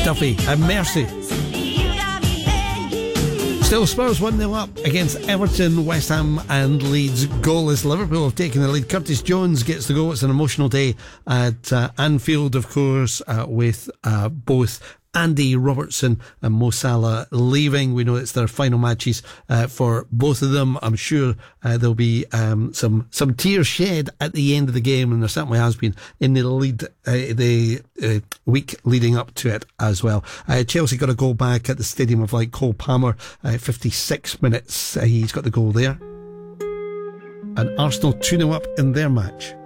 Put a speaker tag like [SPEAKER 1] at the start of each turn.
[SPEAKER 1] Duffy and Mercy. Still Spurs 1-0 up against Everton, West Ham and Leeds goalless. Liverpool have taken the lead. Curtis Jones gets the goal. It's an emotional day at Anfield, of course, with both Andy Robertson and Mo Salah leaving. We know it's their final matches for both of them. I'm sure there'll be some tears shed at the end of the game, and there certainly has been in the week leading up to it as well. Chelsea got a goal back at the Stadium of Light. Cole Palmer, 56 minutes. He's got the goal there. And Arsenal 2-0 up in their match.